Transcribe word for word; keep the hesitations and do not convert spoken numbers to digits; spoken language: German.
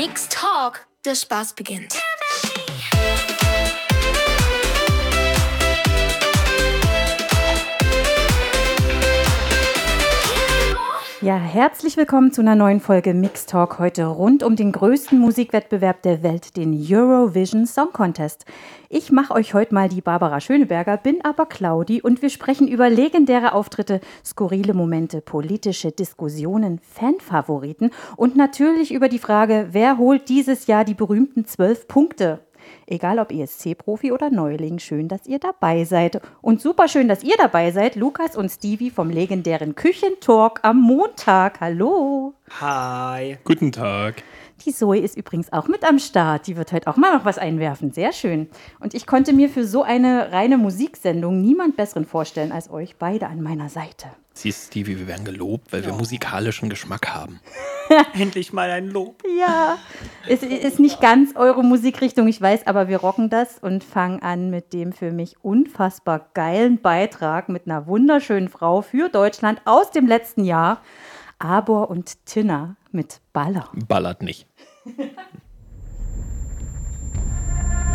Mix Talk, der Spaß beginnt. Ja, herzlich willkommen zu einer neuen Folge Mix Talk, heute rund um den größten Musikwettbewerb der Welt, den Eurovision Song Contest. Ich mache euch heute mal die Barbara Schöneberger, bin aber Claudi und wir sprechen über legendäre Auftritte, skurrile Momente, politische Diskussionen, Fanfavoriten und natürlich über die Frage, wer holt dieses Jahr die berühmten zwölf Punkte? Egal ob E S C-Profi oder Neuling, schön, dass ihr dabei seid. Und super schön, dass ihr dabei seid, Lukas und Stevie vom legendären Küchentalk am Montag. Hallo. Hi. Guten Tag. Die Zoe ist übrigens auch mit am Start. Die wird heute auch mal noch was einwerfen. Sehr schön. Und ich konnte mir für so eine reine Musiksendung niemand Besseren vorstellen als euch beide an meiner Seite. Siehst du, Stevie, wir werden gelobt, weil ja. wir musikalischen Geschmack haben. Endlich mal ein Lob. Ja, es ist nicht ganz eure Musikrichtung, ich weiß, aber wir rocken das und fangen an mit dem für mich unfassbar geilen Beitrag mit einer wunderschönen Frau für Deutschland aus dem letzten Jahr. Abor und Tinna mit Baller. Ballert nicht.